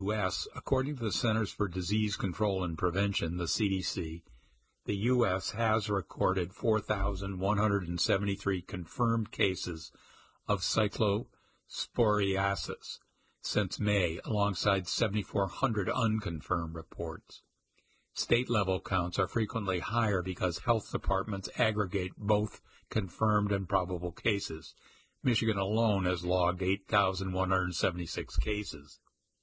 U.S., according to the Centers for Disease Control and Prevention, the CDC, the U.S. has recorded 4,173 confirmed cases of cyclosporiasis since May, alongside 7,400 unconfirmed reports. State-level counts are frequently higher because health departments aggregate both confirmed and probable cases. Michigan alone has logged 8,176 cases.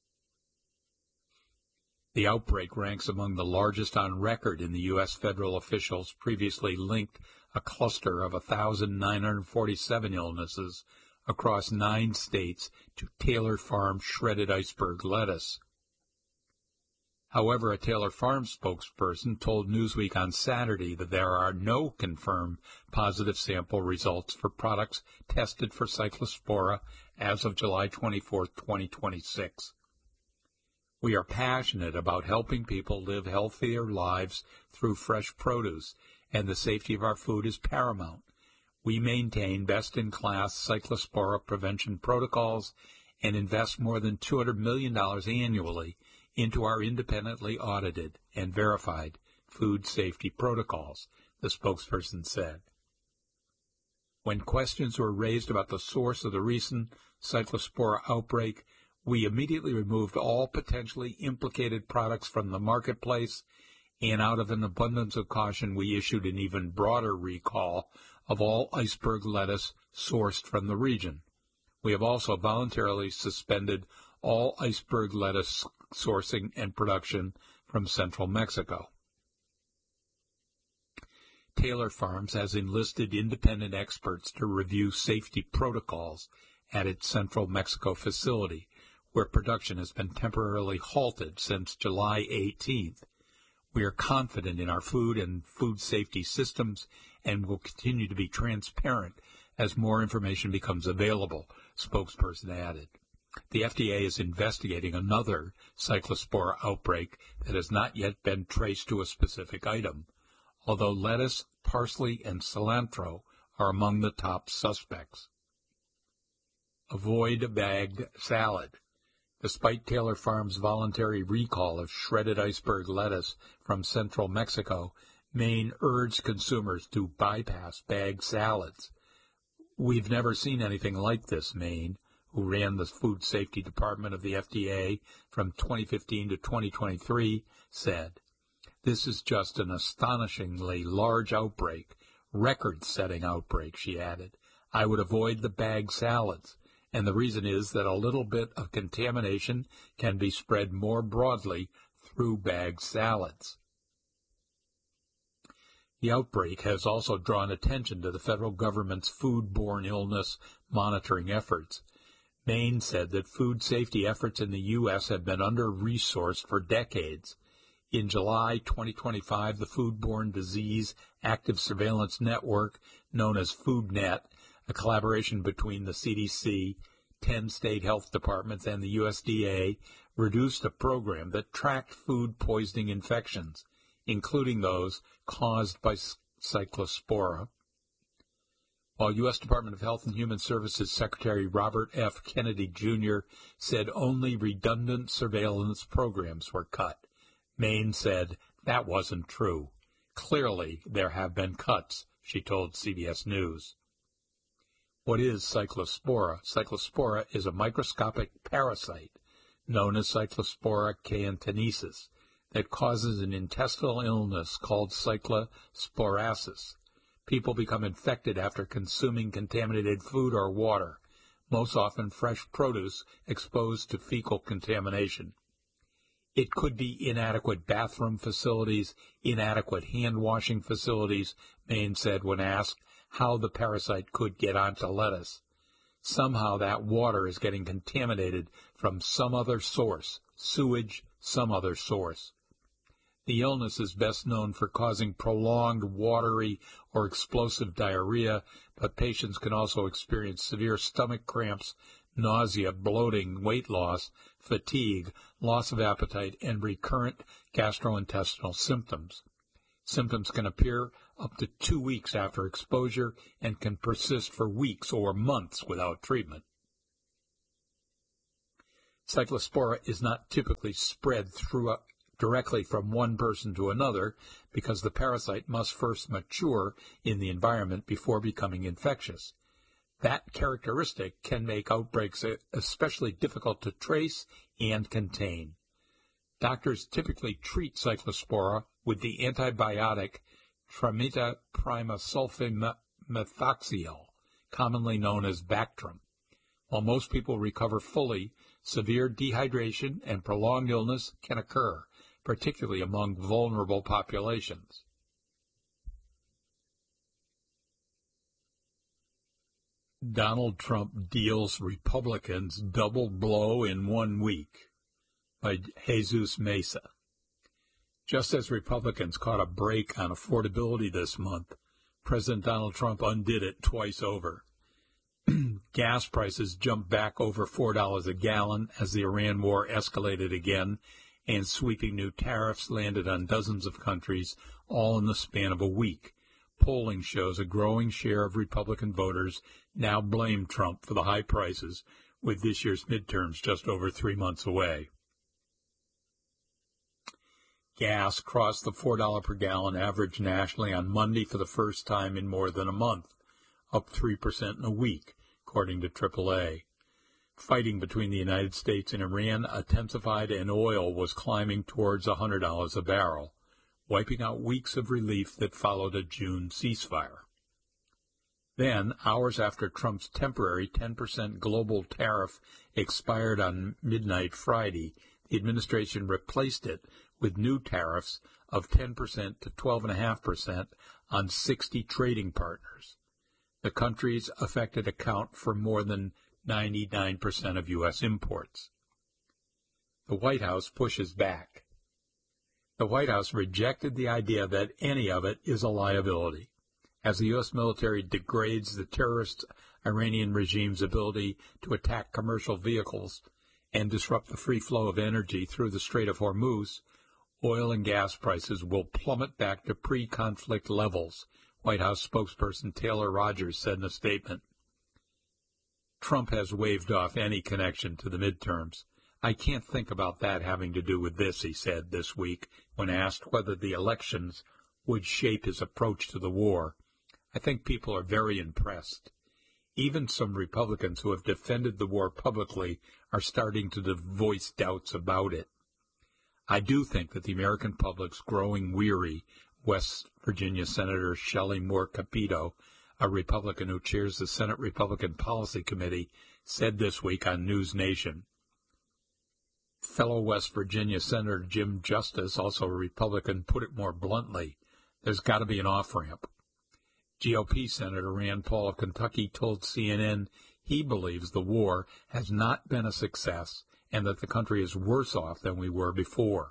The outbreak ranks among the largest on record in the U.S. Federal officials previously linked a cluster of 1,947 illnesses across 9 states to Taylor Farm shredded iceberg lettuce. However, a Taylor Farm spokesperson told Newsweek on Saturday that there are no confirmed positive sample results for products tested for Cyclospora as of July 24, 2026. We are passionate about helping people live healthier lives through fresh produce, and the safety of our food is paramount. We maintain best-in-class Cyclospora prevention protocols and invest more than $200 million annually into our independently audited and verified food safety protocols, the spokesperson said. When questions were raised about the source of the recent Cyclospora outbreak, we immediately removed all potentially implicated products from the marketplace, and out of an abundance of caution, we issued an even broader recall of all iceberg lettuce sourced from the region. We have also voluntarily suspended all iceberg lettuce sourcing and production from central Mexico. Taylor Farms has enlisted independent experts to review safety protocols at its central Mexico facility, where production has been temporarily halted since July 18th. We are confident in our food and food safety systems and will continue to be transparent as more information becomes available, spokesperson added. The FDA is investigating another Cyclospora outbreak that has not yet been traced to a specific item, although lettuce, parsley, and cilantro are among the top suspects. Avoid bagged salad. Despite Taylor Farms' voluntary recall of shredded iceberg lettuce from central Mexico, Maine urged consumers to bypass bagged salads. We've never seen anything like this, Maine, who ran the Food Safety Department of the FDA from 2015 to 2023, said. This is just an astonishingly large outbreak, record-setting outbreak, she added. I would avoid the bagged salads, and the reason is that a little bit of contamination can be spread more broadly through bagged salads. The outbreak has also drawn attention to the federal government's foodborne illness monitoring efforts. Maine said that food safety efforts in the U.S. have been under-resourced for decades. In July 2025, the Foodborne Disease Active Surveillance Network, known as FoodNet, a collaboration between the CDC, 10 state health departments, and the USDA, reduced a program that tracked food poisoning infections, including those caused by Cyclospora. While U.S. Department of Health and Human Services Secretary Robert F. Kennedy, Jr. said only redundant surveillance programs were cut, Maine said that wasn't true. Clearly, there have been cuts, she told CBS News. What is Cyclospora? Cyclospora is a microscopic parasite known as Cyclospora cayantensis that causes an intestinal illness called cyclosporasis. People become infected after consuming contaminated food or water, most often fresh produce exposed to fecal contamination. It could be inadequate bathroom facilities, inadequate hand-washing facilities, Maine said when asked how the parasite could get onto lettuce. Somehow that water is getting contaminated from some other source, sewage, some other source. The illness is best known for causing prolonged watery or explosive diarrhea, but patients can also experience severe stomach cramps, nausea, bloating, weight loss, fatigue, loss of appetite, and recurrent gastrointestinal symptoms. Symptoms can appear up to 2 weeks after exposure and can persist for weeks or months without treatment. Cyclospora is not typically spread directly from one person to another because the parasite must first mature in the environment before becoming infectious. That characteristic can make outbreaks especially difficult to trace and contain. Doctors typically treat cyclospora with the antibiotic trimetaprimosulfamethoxyl, commonly known as Bactrim. While most people recover fully, severe dehydration and prolonged illness can occur, particularly among vulnerable populations. Donald Trump deals Republicans double blow in 1 week, by Jesus Mesa. Just as Republicans caught a break on affordability this month, President Donald Trump undid it twice over. Gas prices jumped back over $4 a gallon as the Iran war escalated again, and sweeping new tariffs landed on dozens of countries, all in the span of a week. Polling shows a growing share of Republican voters now blame Trump for the high prices, with this year's midterms just over 3 months away. Gas crossed the $4 per gallon average nationally on Monday for the first time in more than a month, up 3% in a week, according to AAA. Fighting between the United States and Iran intensified, and oil was climbing towards $100 a barrel, wiping out weeks of relief that followed a June ceasefire. Then, hours after Trump's temporary 10% global tariff expired on midnight Friday, the administration replaced it with new tariffs of 10% to 12.5% on 60 trading partners. The countries affected account for more than 99% of U.S. imports. The White House pushes back. The White House rejected the idea that any of it is a liability. As the U.S. military degrades the terrorist Iranian regime's ability to attack commercial vehicles and disrupt the free flow of energy through the Strait of Hormuz, oil and gas prices will plummet back to pre-conflict levels, White House spokesperson Taylor Rogers said in a statement. Trump has waved off any connection to the midterms. I can't think about that having to do with this, he said this week when asked whether the elections would shape his approach to the war. I think people are very impressed. Even some Republicans who have defended the war publicly are starting to voice doubts about it. I do think that the American public's growing weary, West Virginia Senator Shelley Moore Capito, a Republican who chairs the Senate Republican Policy Committee, said this week on News Nation. Fellow West Virginia Senator Jim Justice, also a Republican, put it more bluntly, there's got to be an off-ramp. GOP Senator Rand Paul of Kentucky told CNN he believes the war has not been a success and that the country is worse off than we were before.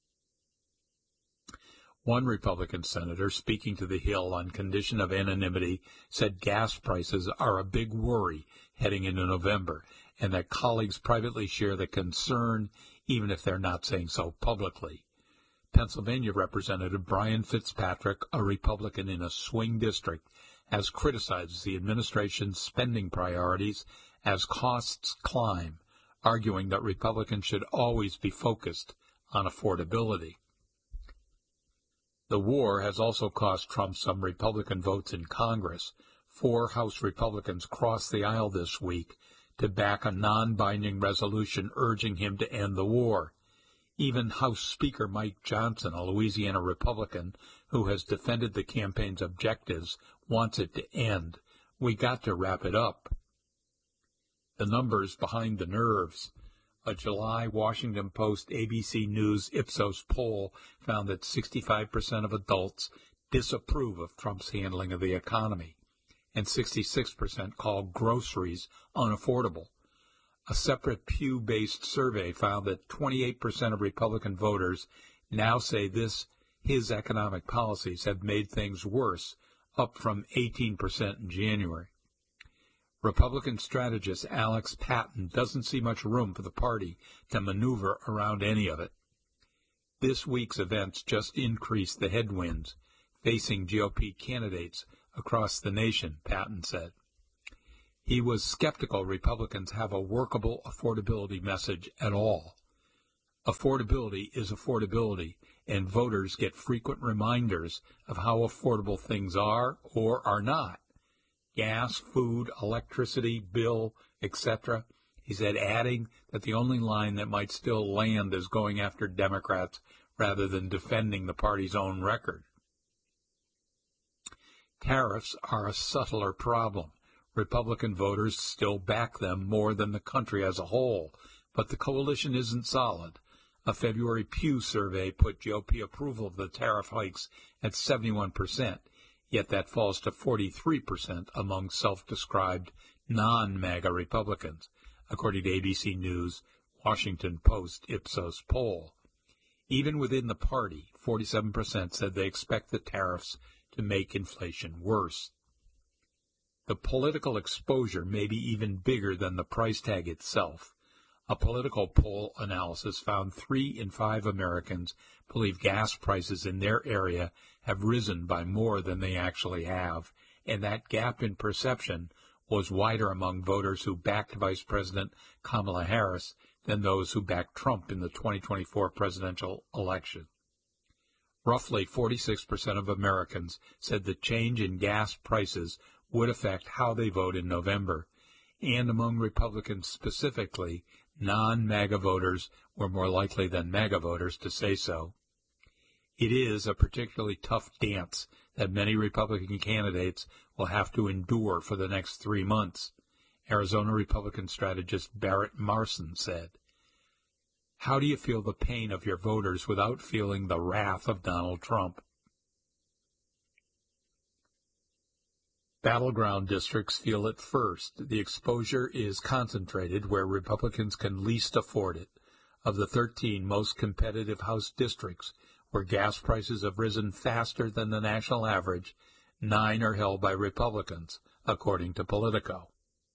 One Republican senator, speaking to The Hill on condition of anonymity, said gas prices are a big worry heading into November, and that colleagues privately share the concern, even if they're not saying so publicly. Pennsylvania Representative Brian Fitzpatrick, a Republican in a swing district, has criticized the administration's spending priorities as costs climb, arguing that Republicans should always be focused on affordability. The war has also cost Trump some Republican votes in Congress. 4 House Republicans crossed the aisle this week to back a non-binding resolution urging him to end the war. Even House Speaker Mike Johnson, a Louisiana Republican who has defended the campaign's objectives, wants it to end. We got to wrap it up. The numbers behind the nerves. A July Washington Post ABC News Ipsos poll found that 65% of adults disapprove of Trump's handling of the economy, and 66% call groceries unaffordable. A separate Pew-based survey found that 28% of Republican voters now say his economic policies have made things worse, up from 18% in January. Republican strategist Alex Patton doesn't see much room for the party to maneuver around any of it. This week's events just increased the headwinds facing GOP candidates across the nation, Patton said. He was skeptical Republicans have a workable affordability message at all. Affordability is affordability, and voters get frequent reminders of how affordable things are or are not. Gas, food, electricity, bill, etc. He said, adding that the only line that might still land is going after Democrats rather than defending the party's own record. Tariffs are a subtler problem. Republican voters still back them more than the country as a whole, but the coalition isn't solid. A February Pew survey put GOP approval of the tariff hikes at 71%, yet that falls to 43% among self-described non-MAGA Republicans, according to ABC News' Washington Post Ipsos poll. Even within the party, 47% said they expect the tariffs to make inflation worse. The political exposure may be even bigger than the price tag itself. A political poll analysis found 3 in 5 Americans believe gas prices in their area have risen by more than they actually have, and that gap in perception was wider among voters who backed Vice President Kamala Harris than those who backed Trump in the 2024 presidential election. Roughly 46% of Americans said the change in gas prices would affect how they vote in November, and among Republicans specifically, non-MAGA voters were more likely than MAGA voters to say so. It is a particularly tough dance that many Republican candidates will have to endure for the next 3 months, Arizona Republican strategist Barrett Marson said. How do you feel the pain of your voters without feeling the wrath of Donald Trump? Battleground districts feel it first. The exposure is concentrated where Republicans can least afford it. Of the 13 most competitive House districts where gas prices have risen faster than the national average, 9 are held by Republicans, according to Politico.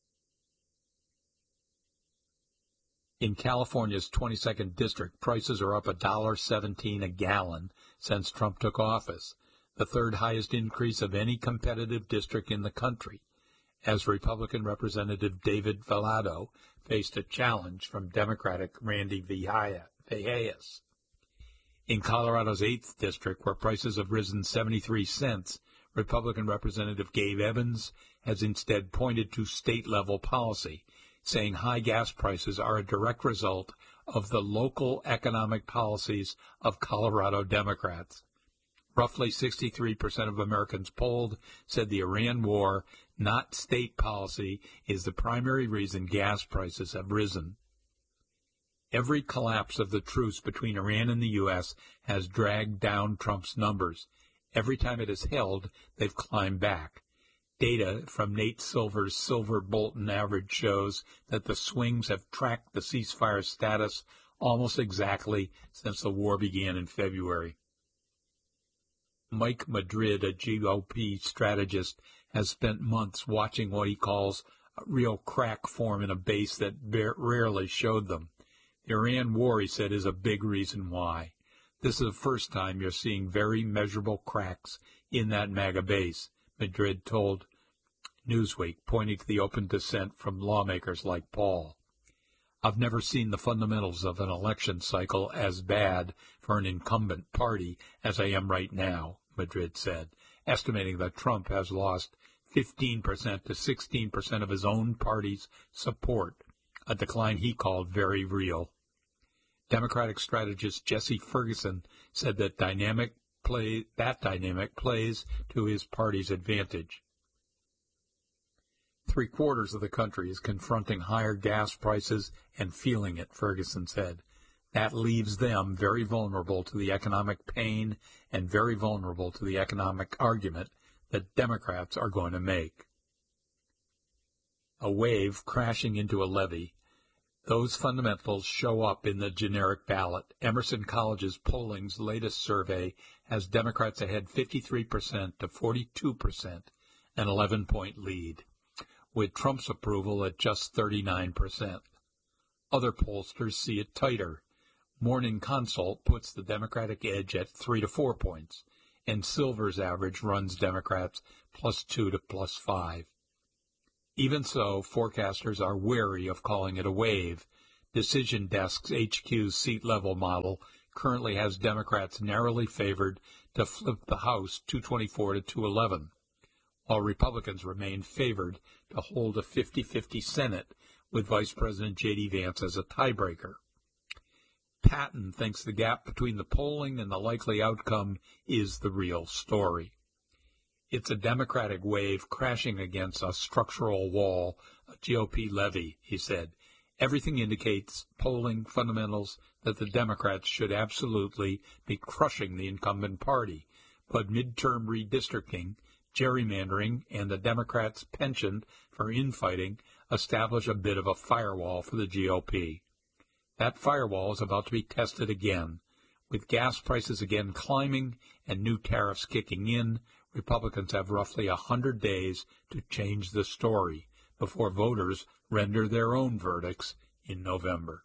In California's 22nd district, prices are up $1.17 a gallon since Trump took office, the third highest increase of any competitive district in the country, as Republican Representative David Vallado faced a challenge from Democratic Randy Villalez. In Colorado's 8th district, where prices have risen 73 cents, Republican Representative Gabe Evans has instead pointed to state-level policy, saying high gas prices are a direct result of the local economic policies of Colorado Democrats. Roughly 63% of Americans polled said the Iran war, not state policy, is the primary reason gas prices have risen. Every collapse of the truce between Iran and the U.S. has dragged down Trump's numbers. Every time it has held, they've climbed back. Data from Nate Silver's Silver Bolton average shows that the swings have tracked the ceasefire status almost exactly since the war began in February. Mike Madrid, a GOP strategist, has spent months watching what he calls a real crack form in a base that rarely showed them. The Iran war, he said, is a big reason why. This is the first time you're seeing very measurable cracks in that MAGA base, Madrid told Newsweek, pointing to the open dissent from lawmakers like Paul. I've never seen the fundamentals of an election cycle as bad for an incumbent party as I am right now, Madrid said, estimating that Trump has lost 15% to 16% of his own party's support, a decline he called very real. Democratic strategist Jesse Ferguson said that dynamic plays to his party's advantage. 3/4 of the country is confronting higher gas prices and feeling it, Ferguson said. That leaves them very vulnerable to the economic pain and very vulnerable to the economic argument that Democrats are going to make. A wave crashing into a levee. Those fundamentals show up in the generic ballot. Emerson College's polling's latest survey has Democrats ahead 53% to 42%, an 11-point lead, with Trump's approval at just 39%. Other pollsters see it tighter. Morning Consult puts the Democratic edge at 3 to 4 points, and Silver's average runs Democrats +2 to +5. Even so, forecasters are wary of calling it a wave. Decision Desk's HQ's seat-level model currently has Democrats narrowly favored to flip the House 224 to 211, while Republicans remain favored to hold a 50-50 Senate with Vice President J.D. Vance as a tiebreaker. Patton thinks the gap between the polling and the likely outcome is the real story. It's a Democratic wave crashing against a structural wall, a GOP levee, he said. Everything indicates, polling fundamentals, that the Democrats should absolutely be crushing the incumbent party, but midterm redistricting, gerrymandering, and the Democrats' penchant for infighting establish a bit of a firewall for the GOP. That firewall is about to be tested again. With gas prices again climbing and new tariffs kicking in, Republicans have roughly 100 days to change the story before voters render their own verdicts in November.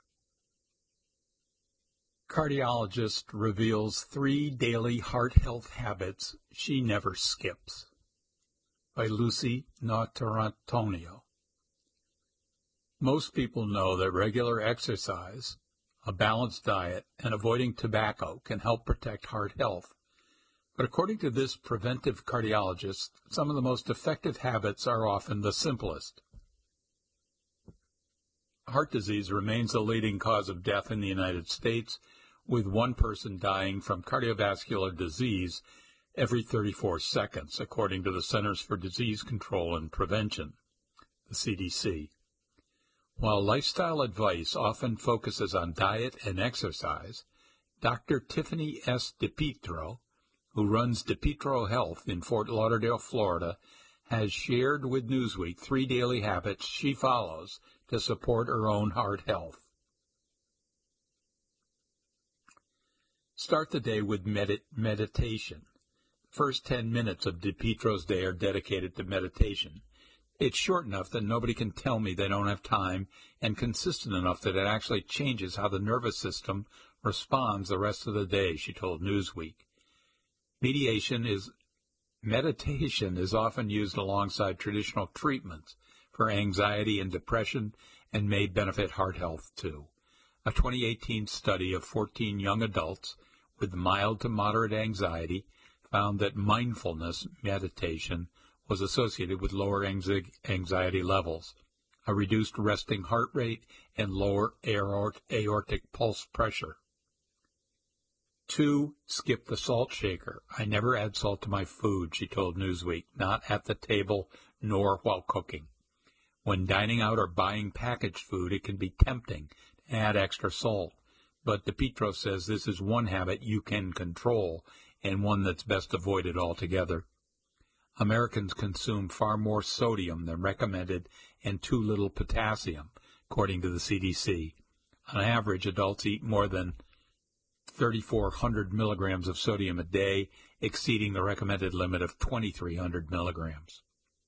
Cardiologist reveals 3 daily heart health habits she never skips. By Lucy Notarantonio. Most people know that regular exercise, a balanced diet, and avoiding tobacco can help protect heart health. But according to this preventive cardiologist, some of the most effective habits are often the simplest. Heart disease remains the leading cause of death in the United States, with one person dying from cardiovascular disease every 34 seconds, according to the Centers for Disease Control and Prevention, the CDC. While lifestyle advice often focuses on diet and exercise, Dr. Tiffany S. DiPietro, who runs DiPietro Health in Fort Lauderdale, Florida, has shared with Newsweek 3 daily habits she follows to support her own heart health. Start the day with meditation. The first 10 minutes of DiPietro's day are dedicated to meditation. It's short enough that nobody can tell me they don't have time, and consistent enough that it actually changes how the nervous system responds the rest of the day, she told Newsweek. Meditation is often used alongside traditional treatments for anxiety and depression and may benefit heart health too. A 2018 study of 14 young adults with mild to moderate anxiety found that mindfulness meditation was associated with lower anxiety levels, a reduced resting heart rate, and lower aortic pulse pressure. 2, skip the salt shaker. I never add salt to my food, she told Newsweek, not at the table nor while cooking. When dining out or buying packaged food, it can be tempting to add extra salt, but DiPietro says this is one habit you can control and one that's best avoided altogether. Americans consume far more sodium than recommended and too little potassium, according to the CDC. On average, adults eat more than 3,400 milligrams of sodium a day, exceeding the recommended limit of 2,300 milligrams.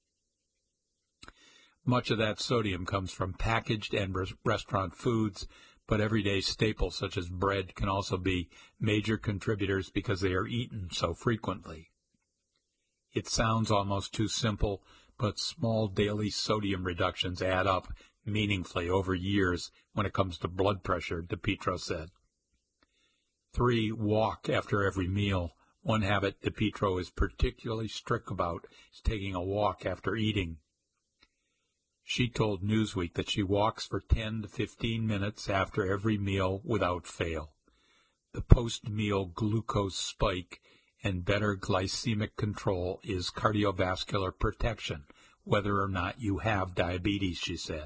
Much of that sodium comes from packaged and restaurant foods, but everyday staples such as bread can also be major contributors because they are eaten so frequently. It sounds almost too simple, but small daily sodium reductions add up meaningfully over years when it comes to blood pressure, DiPietro said. 3, walk after every meal. One habit DiPietro is particularly strict about is taking a walk after eating. She told Newsweek that she walks for 10 to 15 minutes after every meal without fail. The post-meal glucose spike and better glycemic control is cardiovascular protection, whether or not you have diabetes, she said.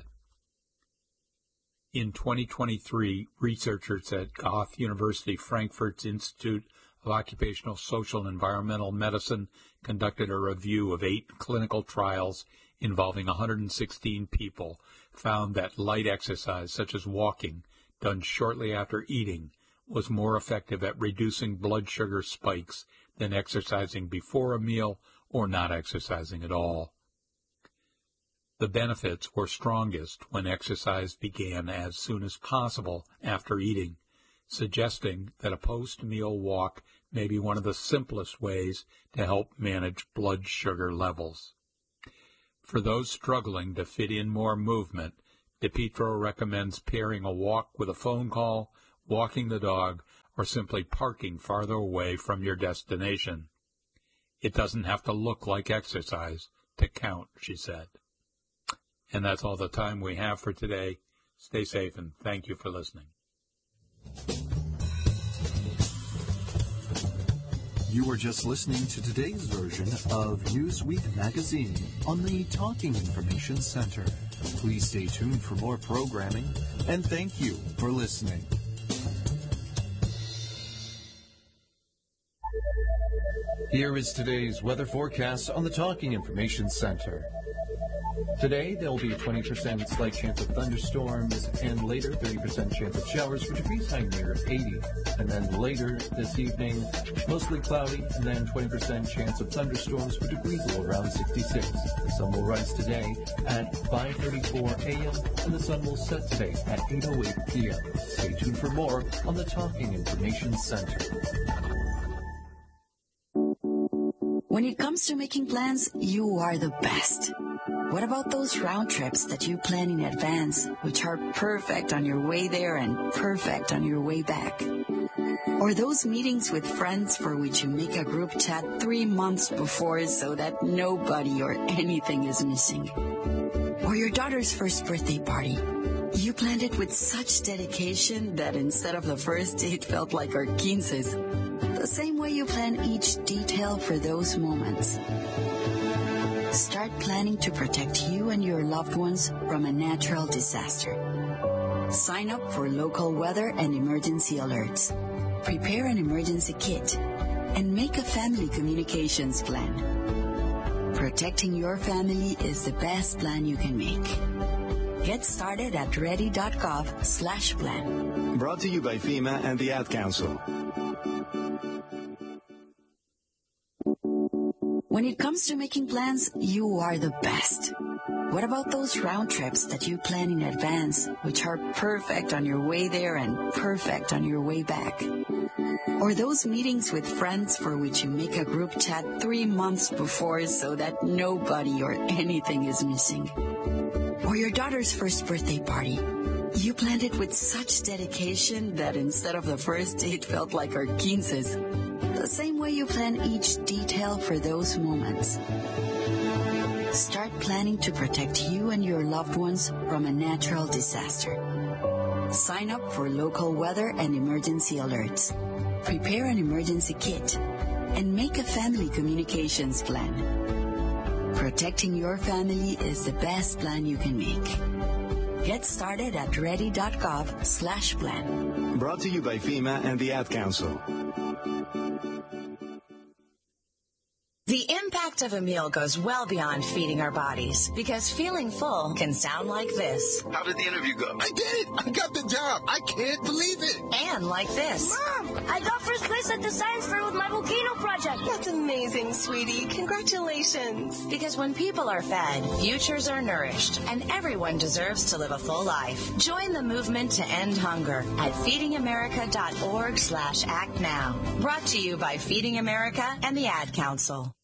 In 2023, researchers at Goethe University Frankfurt's Institute of Occupational, Social, and Environmental Medicine conducted a review of 8 clinical trials involving 116 people, found that light exercise, such as walking, done shortly after eating, was more effective at reducing blood sugar spikes than exercising before a meal or not exercising at all. The benefits were strongest when exercise began as soon as possible after eating, suggesting that a post-meal walk may be one of the simplest ways to help manage blood sugar levels. For those struggling to fit in more movement, DePietro recommends pairing a walk with a phone call, walking the dog, or simply parking farther away from your destination. It doesn't have to look like exercise to count, she said. And that's all the time we have for today. Stay safe, and thank you for listening. You were just listening to today's version of Newsweek Magazine on the Talking Information Center. Please stay tuned for more programming, and thank you for listening. Here is today's weather forecast on the Talking Information Center. Today, there will be a 20% slight chance of thunderstorms, and later 30% chance of showers with degrees high near 80. And then later this evening, mostly cloudy, and then 20% chance of thunderstorms with degrees low around 66. The sun will rise today at 5:34 a.m., and the sun will set today at 8:08 p.m. Stay tuned for more on the Talking Information Center. When it comes to making plans, you are the best. What about those round trips that you plan in advance, which are perfect on your way there and perfect on your way back? Or those meetings with friends for which you make a group chat 3 months before so that nobody or anything is missing? Or your daughter's first birthday party. You planned it with such dedication that instead of the first date felt like our quinces. The same way you plan each detail for those moments. Start planning to protect you and your loved ones from a natural disaster. Sign up for local weather and emergency alerts. Prepare an emergency kit and make a family communications plan. Protecting your family is the best plan you can make. Get started at ready.gov/plan. Brought to you by FEMA and the Ad Council. When it comes to making plans, you are the best. What about those round trips that you plan in advance, which are perfect on your way there and perfect on your way back? Or those meetings with friends for which you make a group chat 3 months before so that nobody or anything is missing? Or your daughter's first birthday party. You planned it with such dedication that instead of the first date felt like our quinces. The same way you plan each detail for those moments. Start planning to protect you and your loved ones from a natural disaster. Sign up for local weather and emergency alerts. Prepare an emergency kit and make a family communications plan. Protecting your family is the best plan you can make. Get started at ready.gov/plan. Brought to you by FEMA and the Ad Council. The impact of a meal goes well beyond feeding our bodies, because feeling full can sound like this. How did the interview go? I did it! I got the job! I can't believe it! And like this. Mom, I got first place at the science fair with my volcano project. That's amazing, sweetie. Congratulations. Because when people are fed, futures are nourished, and everyone deserves to live a full life. Join the movement to end hunger at feedingamerica.org/actnow. Brought to you by Feeding America and the Ad Council.